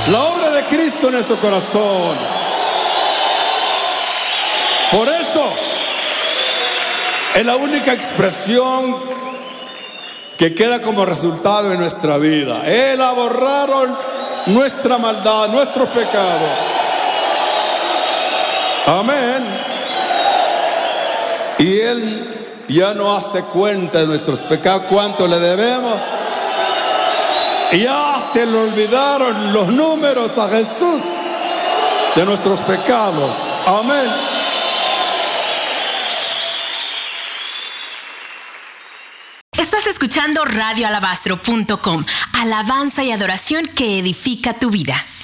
La obra de Cristo en nuestro corazón. Por eso es la única expresión que queda como resultado en nuestra vida. Él ha borrado nuestra maldad, nuestros pecados. Amén. Y Él ya no hace cuenta de nuestros pecados, cuánto le debemos. Y ya se le olvidaron los números a Jesús de nuestros pecados. Amén. Estás escuchando radioalabastro.com. Alabanza y adoración que edifica tu vida.